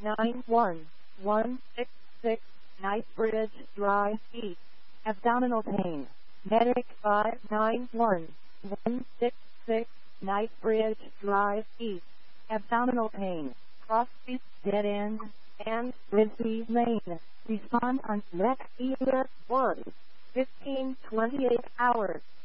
591-166 Knightsbridge Drive East. Abdominal pain. Medic 591-166 Knightsbridge Drive East. Abdominal pain. Crossbeach Dead End and Ridley Lane. Respond on next either 1. 15-28 hours.